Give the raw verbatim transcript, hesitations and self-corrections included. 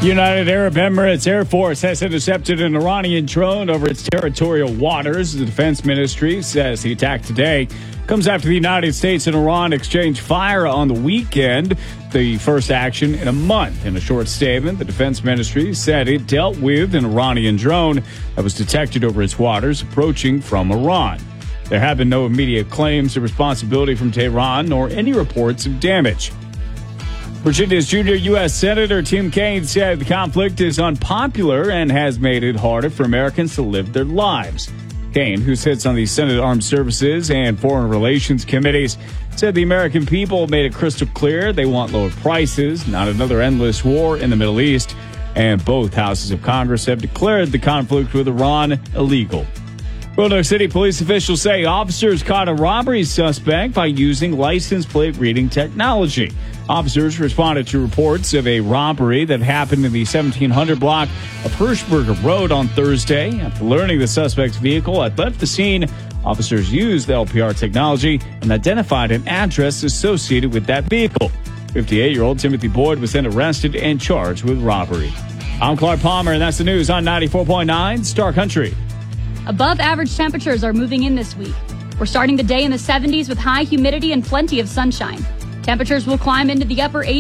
United Arab Emirates Air Force has intercepted an Iranian drone over its territorial waters. The defense ministry says the attack today comes after the United States and Iran exchanged fire on the weekend, the first action in a month. In a short statement, the defense ministry said it dealt with an Iranian drone that was detected over its waters approaching from Iran. There have been no immediate claims of responsibility from Tehran nor any reports of damage. Virginia's junior U S. Senator Tim Kaine said the conflict is unpopular and has made it harder for Americans to live their lives. Kaine, who sits on the Senate Armed Services and Foreign Relations Committees, said the American people made it crystal clear they want lower prices, not another endless war in the Middle East, and both houses of Congress have declared the conflict with Iran illegal. Roanoke City police officials say officers caught a robbery suspect by using license plate reading technology. Officers responded to reports of a robbery that happened in the seventeen hundred block of Hirschberger Road on Thursday. After learning the suspect's vehicle had left the scene, officers used the L P R technology and identified an address associated with that vehicle. fifty-eight-year-old Timothy Boyd was then arrested and charged with robbery. I'm Clark Palmer, and that's the news on ninety-four point nine Star Country. Above average temperatures are moving in this week. We're starting the day in the seventies with high humidity and plenty of sunshine. Temperatures will climb into the upper eighties.